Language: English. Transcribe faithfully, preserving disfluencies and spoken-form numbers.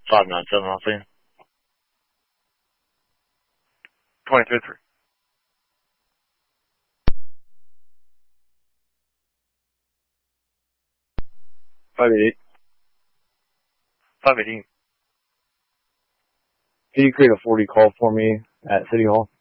five nine seven, I'll see. twenty-three three. five eight eight. five eighteen. Can you create a forty call for me at City Hall?